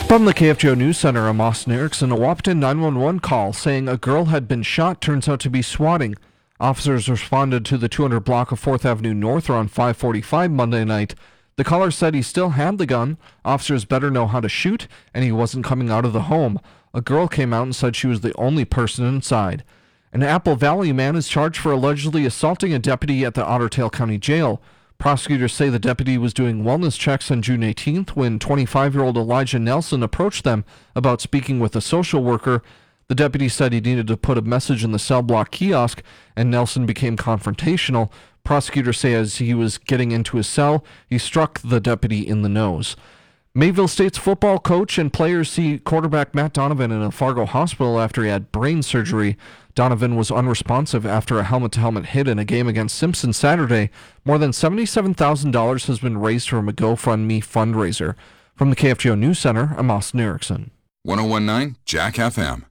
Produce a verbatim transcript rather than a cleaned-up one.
From the K F G O News Center, I'm Austin Erickson. A Wahpeton nine one one call saying a girl had been shot turns out to be swatting. Officers responded to the two hundred block of fourth Avenue North around five forty-five Monday night. The caller said he still had the gun. Officers better know how to shoot, and he wasn't coming out of the home. A girl came out and said she was the only person inside. An Apple Valley man is charged for allegedly assaulting a deputy at the Otter Tail County Jail. Prosecutors say the deputy was doing wellness checks on June eighteenth when twenty-five-year-old Elijah Nelson approached them about speaking with a social worker. The deputy said he needed to put a message in the cell block kiosk, and Nelson became confrontational. Prosecutors say as he was getting into his cell, he struck the deputy in the nose. Mayville State's football coach and players see quarterback Matt Donovan in a Fargo hospital after he had brain surgery. Donovan was unresponsive after a helmet-to-helmet hit in a game against Simpson Saturday. More than seventy-seven thousand dollars has been raised from a GoFundMe fundraiser. From the K F G O News Center, I'm Austin Erickson. ten nineteen Jack F M.